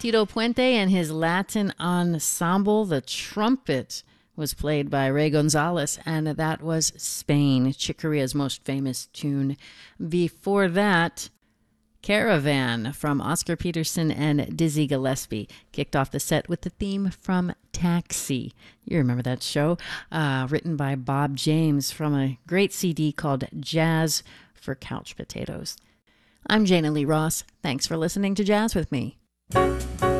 Tito Puente and his Latin ensemble. The trumpet was played by Ray Gonzalez, and that was Spain, Chick Corea's most famous tune. Before that, Caravan from Oscar Peterson and Dizzy Gillespie kicked off the set with the theme from Taxi. You remember that show? Written by Bob James from a great CD called Jazz for Couch Potatoes. I'm Jana Lee Ross. Thanks for listening to Jazz with Me.